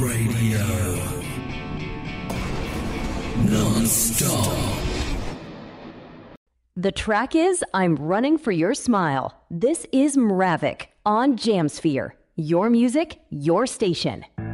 Radio. Non-stop. The track is I'm Running for Your Smile. This is Mravik on Jamsphere. Your music, your station.